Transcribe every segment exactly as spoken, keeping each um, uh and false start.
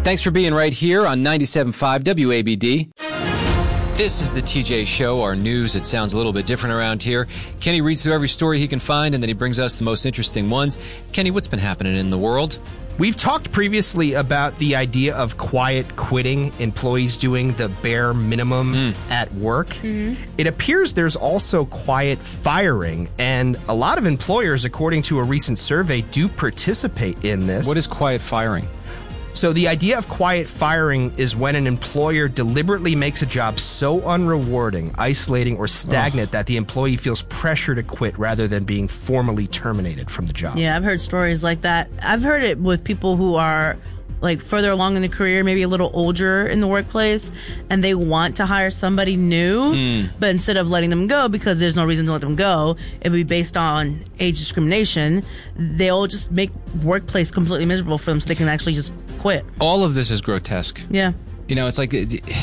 Thanks for being right here on ninety-seven point five W A B D. This is the T J Show, our news. It sounds a little bit different around here. Kenny reads through every story he can find, and then he brings us the most interesting ones. Kenny, what's been happening in the world? We've talked previously about the idea of quiet quitting, employees doing the bare minimum mm. at work. Mm-hmm. It appears there's also quiet firing, and a lot of employers, according to a recent survey, do participate in this. What is quiet firing? So the idea of quiet firing is when an employer deliberately makes a job so unrewarding, isolating, or stagnant oh. that the employee feels pressure to quit rather than being formally terminated from the job. Yeah, I've heard stories like that. I've heard it with people who are like further along in the career, maybe a little older in the workplace, and they want to hire somebody new, mm. but instead of letting them go because there's no reason to let them go, it would be based on age discrimination, they'll just make workplace completely miserable for them so they can actually just quit. All of this is grotesque. Yeah. You know, it's like,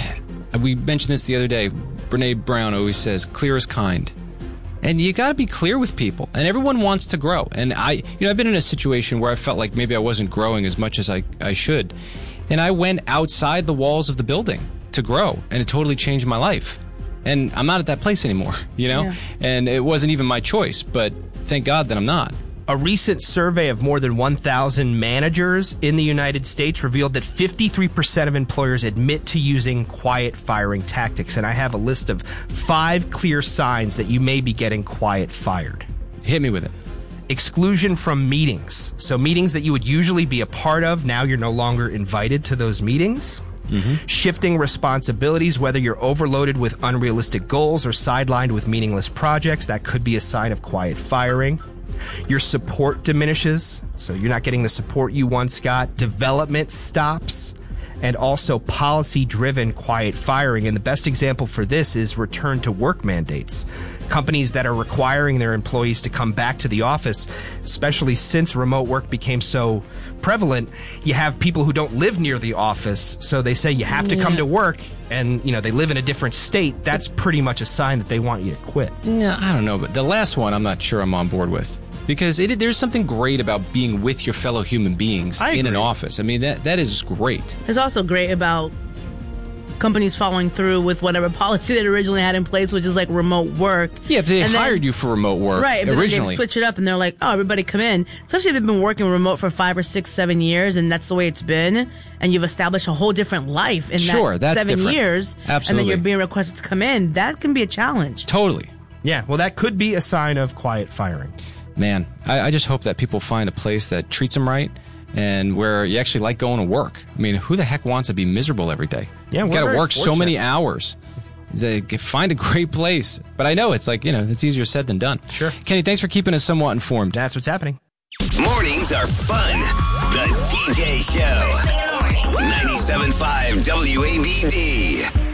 we mentioned this the other day, Brene Brown always says, clear is kind. And you got to be clear with people. And everyone wants to grow. And I, you know, I've been in a situation where I felt like maybe I wasn't growing as much as I, I should. And I went outside the walls of the building to grow. And it totally changed my life. And I'm not at that place anymore, you know? Yeah. And it wasn't even my choice. But thank God that I'm not. A recent survey of more than one thousand managers in the United States revealed that fifty-three percent of employers admit to using quiet firing tactics. And I have a list of five clear signs that you may be getting quiet fired. Hit me with it. Exclusion from meetings. So meetings that you would usually be a part of, now you're no longer invited to those meetings. Mm-hmm. Shifting responsibilities, whether you're overloaded with unrealistic goals or sidelined with meaningless projects, that could be a sign of quiet firing. Your support diminishes, so you're not getting the support you once got. Development stops, and also policy-driven quiet firing. And the best example for this is return to work mandates. Companies that are requiring their employees to come back to the office, especially since remote work became so prevalent, you have people who don't live near the office, so they say you have to yeah. come to work, and you know they live in a different state. That's pretty much a sign that they want you to quit. Yeah, I don't know, but the last one I'm not sure I'm on board with. Because it, there's something great about being with your fellow human beings in an office. I mean, that that is great. It's also great about companies following through with whatever policy they originally had in place, which is like remote work. Yeah, if they and hired then, you for remote work right, but originally. They switch it up and they're like, oh, everybody come in. Especially if they've been working remote for five or six, seven years, and that's the way it's been, and you've established a whole different life in sure, that that's seven different. years. Absolutely. And then you're being requested to come in. That can be a challenge. Totally. Yeah, well, that could be a sign of quiet firing. Man, I, I just hope that people find a place that treats them right and where you actually like going to work. I mean, who the heck wants to be miserable every day? Yeah, you got to work so many hours. Find a great place. But I know it's like, you know, it's easier said than done. Sure. Kenny, thanks for keeping us somewhat informed. That's what's happening. Mornings are fun. The T J Show. ninety-seven point five W A B D.